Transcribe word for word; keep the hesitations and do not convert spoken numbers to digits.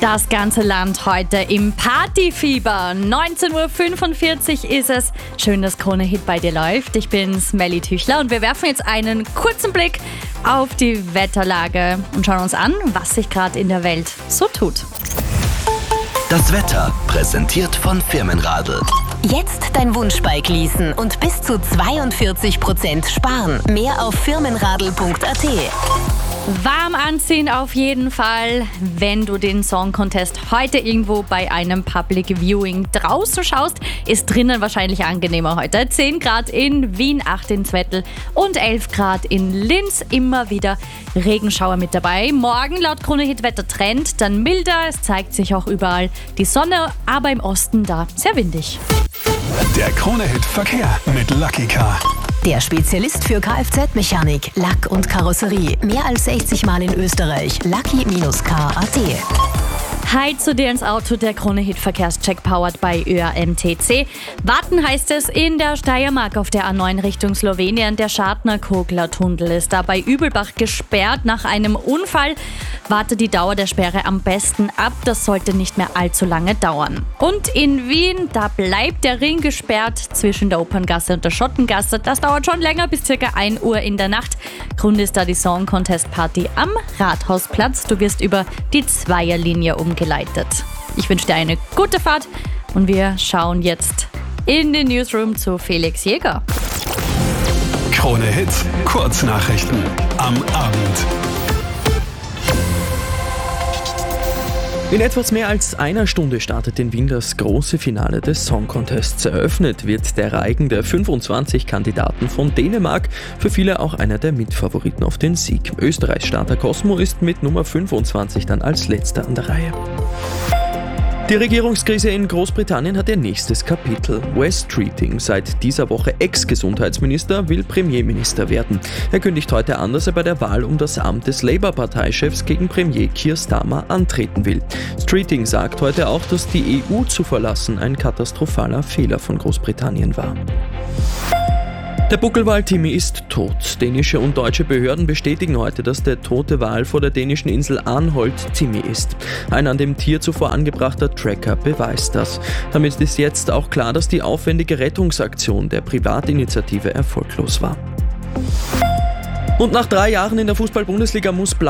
Das ganze Land heute im Partyfieber. neunzehn Uhr fünfundvierzig ist es. Schön, dass Krone Hit bei dir läuft. Ich bin Smelly Tüchler und wir werfen jetzt einen kurzen Blick auf die Wetterlage und schauen uns an, was sich gerade in der Welt so tut. Das Wetter präsentiert von Firmenradl. Jetzt dein Wunschbike leasen und bis zu zweiundvierzig Prozent sparen. Mehr auf firmenradl punkt a t. Warm anziehen auf jeden Fall, wenn du den Song Contest heute irgendwo bei einem Public Viewing draußen schaust. Ist drinnen wahrscheinlich angenehmer heute. zehn Grad in Wien, acht in Zwettl und elf Grad in Linz. Immer wieder Regenschauer mit dabei. Morgen laut Krone Hit Wettertrend dann milder. Es zeigt sich auch überall die Sonne, aber im Osten da sehr windig. Der Krone Hit Verkehr mit Lucky Car. Der Spezialist für Kfz-Mechanik, Lack und Karosserie. Mehr als sechzig Mal in Österreich. Lucky Car punkt a t. Hi zu dir ins Auto, der Krone Hit Verkehrscheck powered by Ö A M T C. Warten heißt es in der Steiermark auf der A neun Richtung Slowenien. Der Schartner-Kogler-Tunnel ist da bei Übelbach gesperrt. Nach einem Unfall wartet die Dauer der Sperre am besten ab. Das sollte nicht mehr allzu lange dauern. Und in Wien, da bleibt der Ring gesperrt zwischen der Operngasse und der Schottengasse. Das dauert schon länger, bis circa ein Uhr in der Nacht. Grund ist da die Song Contest Party am Rathausplatz. Du wirst über die Zweierlinie umgeleitet. Ich wünsche dir eine gute Fahrt und wir schauen jetzt in den Newsroom zu Felix Jäger. Krone Hit, Kurznachrichten am Abend. In etwas mehr als einer Stunde startet in Wien das große Finale des Song Contests. Eröffnet wird der Reigen der fünfundzwanzig Kandidaten von Dänemark. Für viele auch einer der Mitfavoriten auf den Sieg. Österreichs Starter Cosmo ist mit Nummer fünfundzwanzig dann als letzter an der Reihe. Die Regierungskrise in Großbritannien hat ihr nächstes Kapitel. Wes Streeting, seit dieser Woche Ex-Gesundheitsminister, will Premierminister werden. Er kündigt heute an, dass er bei der Wahl um das Amt des Labour-Parteichefs gegen Premier Keir Starmer antreten will. Streeting sagt heute auch, dass die E U zu verlassen ein katastrophaler Fehler von Großbritannien war. Der Buckelwal-Timmy ist tot. Dänische und deutsche Behörden bestätigen heute, dass der tote Wal vor der dänischen Insel Arnholt Timmy ist. Ein an dem Tier zuvor angebrachter Tracker beweist das. Damit ist jetzt auch klar, dass die aufwendige Rettungsaktion der Privatinitiative erfolglos war. Und nach drei Jahren in der Fußball-Bundesliga muss Blau